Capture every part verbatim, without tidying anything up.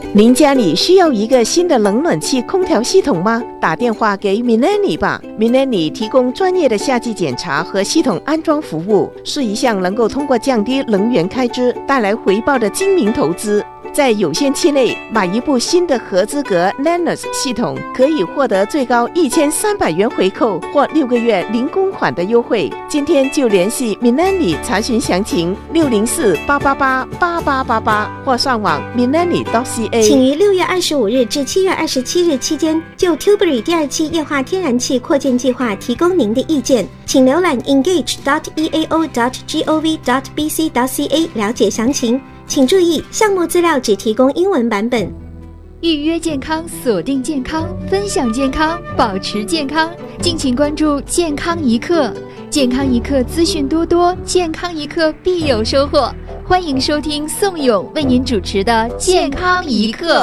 您家里需要一个新的冷暖气空调系统吗？打电话给 Milani 吧 ，Milani 提供专业的夏季检查和系统安装服务，是一项能够通过降低能源开支带来回报的精明投资。在有限期内买一部新的合资格 Lennox 系统，可以获得最高一千三百元回扣或六个月零公款的优惠。今天就联系 Milani 查询详情，六零四八八八八八八八或上网 milani 点 c a。 请于六月二十五日至七月二十七日期间，就 Tilbury 第二期液化天然气扩建计划提供您的意见，请浏览 engage 点 e a o 点 gov 点 b c 点 c a 了解详情。请注意，项目资料只提供英文版本。 预约健康，锁定健康，分享健康，保持健康。敬请关注健康一刻，健康一刻资讯多多，健康一刻必有收获。欢迎收听宋勇为您主持的健康一刻。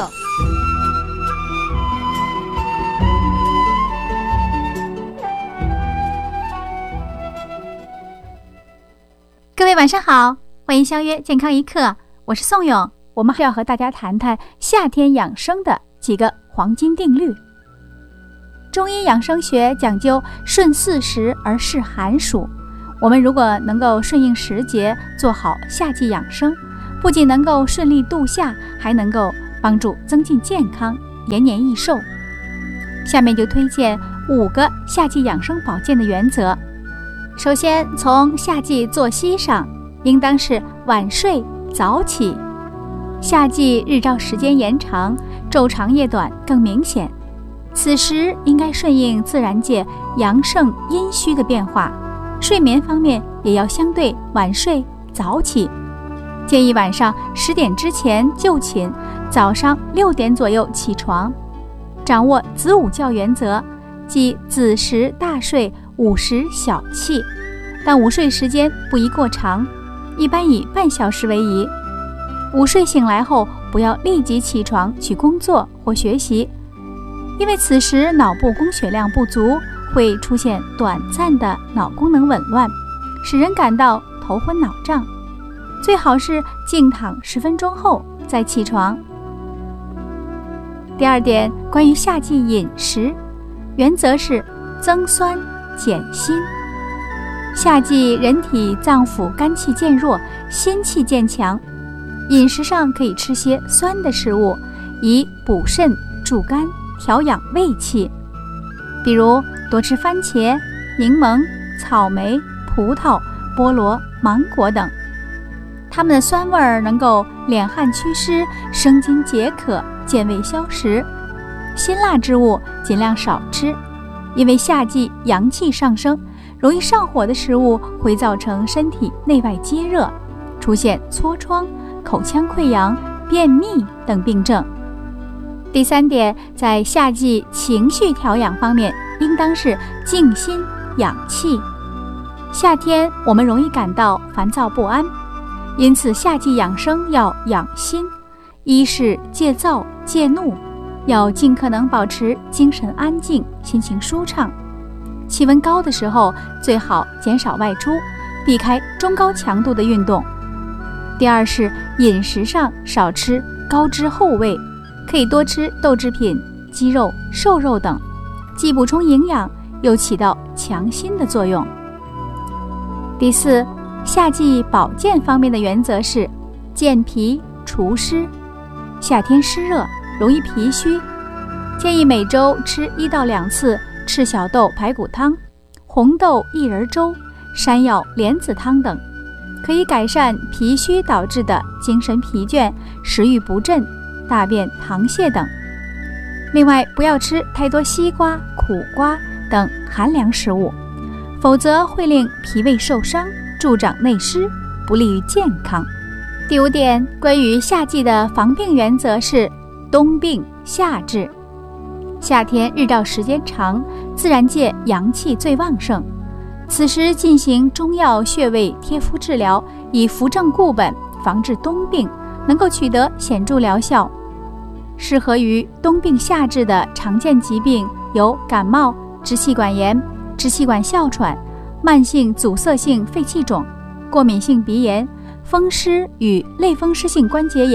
各位晚上好，欢迎相约健康一刻，我是宋勇。我们要和大家谈谈夏天养生的几个黄金定律。中医养生学讲究顺四时而适寒暑，我们如果能够顺应时节，做好夏季养生，不仅能够顺利度夏，还能够帮助增进健康，延年益寿。下面就推荐五个夏季养生保健的原则。首先，从夏季作息上，应当是晚睡早起。夏季日照时间延长，昼长夜短更明显，此时应该顺应自然界阳盛阴虚的变化，睡眠方面也要相对晚睡早起。建议晚上十点之前就寝，早上六点左右起床。掌握子午觉原则，即子时大睡，午时小憩，但午睡时间不宜过长，一般以半小时为宜。午睡醒来后，不要立即起床去工作或学习，因为此时脑部供血量不足，会出现短暂的脑功能紊乱，使人感到头昏脑胀。最好是静躺十分钟后再起床。第二点，关于夏季饮食，原则是增酸减辛。夏季人体脏腑肝气渐弱，心气渐强，饮食上可以吃些酸的食物，以补肾助肝，调养胃气。比如多吃番茄、柠檬、草莓、葡萄、菠萝、芒果等，它们的酸味儿能够敛汗祛湿，生津解渴，健胃消食。辛辣之物尽量少吃，因为夏季阳气上升，容易上火的食物会造成身体内外皆热，出现痤疮、口腔溃疡、便秘等病症。第三点，在夏季情绪调养方面，应当是静心养气。夏天我们容易感到烦躁不安，因此夏季养生要养心。一是戒躁戒怒，要尽可能保持精神安静，心情舒畅。气温高的时候，最好减少外出，避开中高强度的运动。第二是饮食上少吃高脂厚味，可以多吃豆制品、鸡肉、瘦肉等，既补充营养，又起到强心的作用。第四，夏季保健方面的原则是健脾除湿。夏天湿热，容易脾虚，建议每周吃一到两次赤小豆排骨汤、红豆薏仁粥、山药莲子汤等，可以改善脾虚导致的精神疲倦、食欲不振、大便溏泻等。另外，不要吃太多西瓜、苦瓜等寒凉食物，否则会令脾胃受伤，助长内湿，不利于健康。第五点，关于夏季的防病原则是冬病夏治。夏天日照时间长，自然界阳气最旺盛，此时进行中药穴位贴敷治疗，以扶正固本，防治冬病，能够取得显著疗效。适合于冬病夏治的常见疾病有感冒、支气管炎、支气管哮喘、慢性阻塞性肺气肿、过敏性鼻炎、风湿与类风湿性关节炎、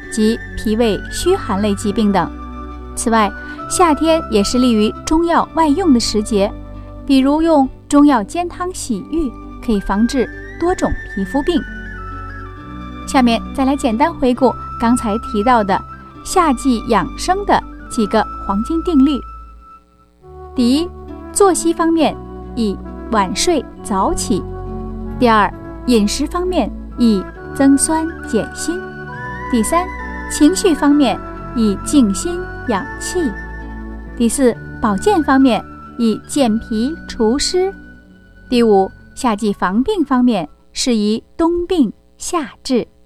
及脾胃虚寒类疾病等。此外，夏天也是利于中药外用的时节，比如用中药煎汤洗浴，可以防治多种皮肤病。下面再来简单回顾刚才提到的夏季养生的几个黄金定律。第一，作息方面宜晚睡早起。第二，饮食方面宜增酸减辛。第三，情绪方面宜静心养气。第四，保健方面宜健脾除湿。第五，夏季防病方面适宜冬病夏治。